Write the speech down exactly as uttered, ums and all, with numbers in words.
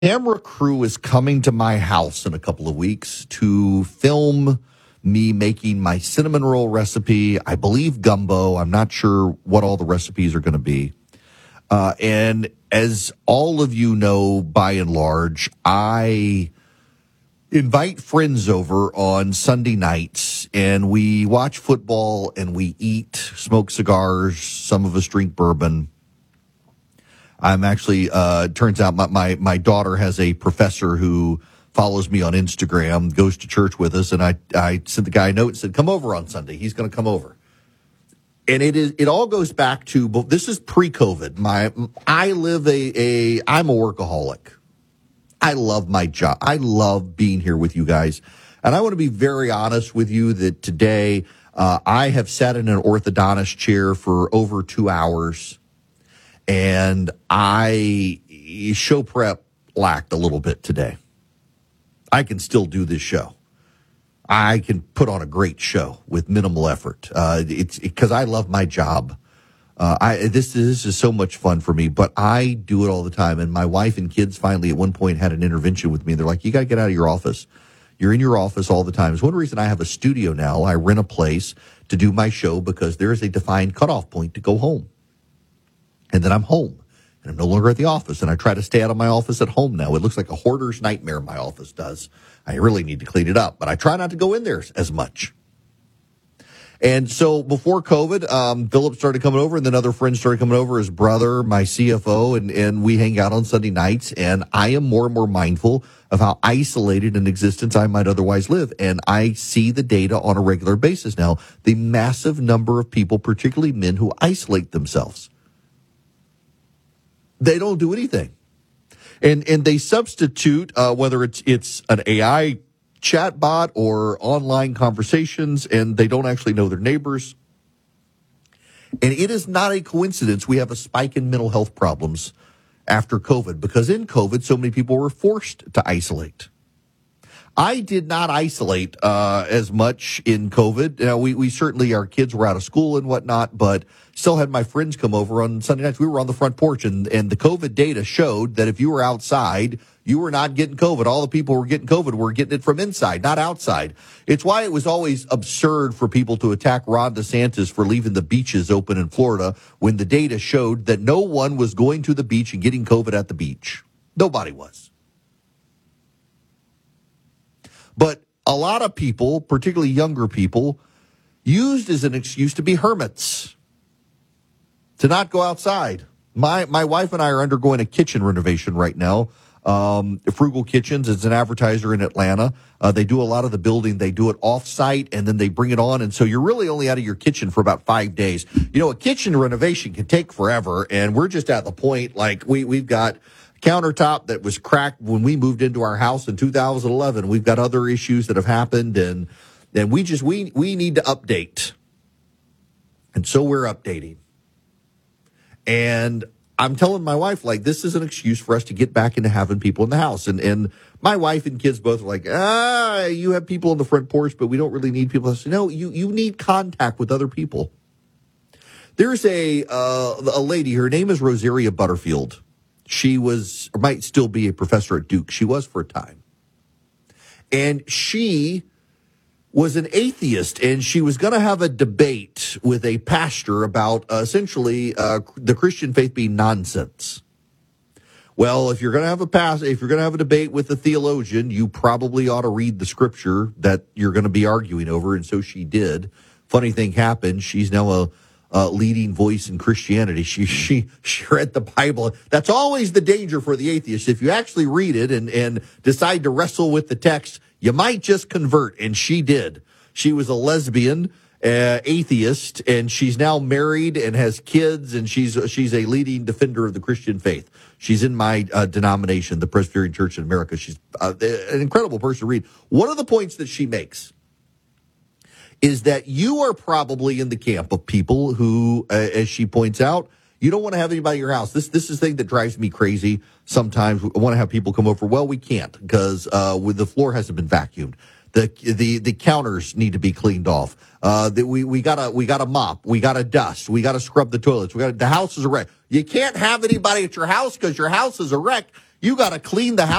Camera crew is coming to my house in a couple of weeks to film me making my cinnamon roll recipe. I believe gumbo. I'm not sure what all the recipes are going to be. Uh, and as all of you know, by and large, I invite friends over on Sunday nights and we watch football and we eat, smoke cigars. Some of us drink bourbon. I'm actually, uh, turns out my, my, my daughter has a professor who follows me on Instagram, goes to church with us, and I, I sent the guy a note and said, come over on Sunday. He's going to come over. And it is, it all goes back to, this is pre-COVID. My, I live a, a, I'm a workaholic. I love my job. I love being here with you guys. And I want to be very honest with you that today, uh, I have sat in an orthodontist chair for over two hours. And I, show prep lacked a little bit today. I can still do this show. I can put on a great show with minimal effort. Uh, it's because I love my job. Uh, I, this, this is so much fun for me, but I do it all the time. And my wife and kids finally at one point had an intervention with me. They're like, you got to get out of your office. You're in your office all the time. It's one reason I have a studio now. I rent a place to do my show because there is a defined cutoff point to go home. And then I'm home, and I'm no longer at the office, and I try to stay out of my office at home now. It looks like a hoarder's nightmare, my office does. I really need to clean it up, but I try not to go in there as much. And so before COVID, um, Philip started coming over, and then other friends started coming over, his brother, my C F O, and, and we hang out on Sunday nights, and I am more and more mindful of how isolated an existence I might otherwise live. And I see the data on a regular basis now, the massive number of people, particularly men, who isolate themselves. They don't do anything. And and they substitute, uh, whether it's it's an A I chatbot or online conversations, and they don't actually know their neighbors. And it is not a coincidence we have a spike in mental health problems after COVID, because in COVID, so many people were forced to isolate. I did not isolate uh, as much in COVID. Now, we, we certainly, our kids were out of school and whatnot, but still had my friends come over on Sunday nights. We were on the front porch, and, and the COVID data showed that if you were outside, you were not getting COVID. All the people who were getting COVID were getting it from inside, not outside. It's why it was always absurd for people to attack Ron DeSantis for leaving the beaches open in Florida when the data showed that no one was going to the beach and getting COVID at the beach. Nobody was. But a lot of people, particularly younger people, used as an excuse to be hermits, to not go outside. My my wife and I are undergoing a kitchen renovation right now. Um, Frugal Kitchens is an advertiser in Atlanta. Uh, they do a lot of the building. They do it off-site, and then they bring it on. And so you're really only out of your kitchen for about five days. You know, a kitchen renovation can take forever, and we're just at the point, like, we, we've got countertop that was cracked when we moved into our house in two thousand eleven. We've got other issues that have happened, and and we just we we need to update. And so we're updating. And I'm telling my wife, like, this is an excuse for us to get back into having people in the house. And and my wife and kids both are like, ah, you have people on the front porch, but we don't really need people. I said, no, you you need contact with other people. There's a uh, a lady, her name is Rosaria Butterfield. She was, or might still be, a professor at Duke. She was for a time. And she was an atheist, and she was going to have a debate with a pastor about uh, essentially uh, the Christian faith being nonsense. Well, if you're going to have a pass, if you're going to have a debate with a theologian, you probably ought to read the scripture that you're going to be arguing over. And so she did. Funny thing happened. She's now a Uh, leading voice in Christianity. She, she, she read the Bible. That's always the danger for the atheist. If you actually read it and, and decide to wrestle with the text, you might just convert. And she did. She was a lesbian, uh, atheist, and she's now married and has kids, and she's, she's a leading defender of the Christian faith. She's in my uh, denomination, the Presbyterian Church in America. She's uh, an incredible person to read. One of the points that she makes is that you are probably in the camp of people who, uh, as she points out, you don't want to have anybody in your house. This this is the thing that drives me crazy. Sometimes we want to have people come over. Well, we can't because uh, with the floor hasn't been vacuumed. The the the counters need to be cleaned off. Uh, the, we we gotta we gotta mop. We gotta dust. We gotta scrub the toilets. We got the house is a wreck. You can't have anybody at your house because your house is a wreck. You got to clean the house.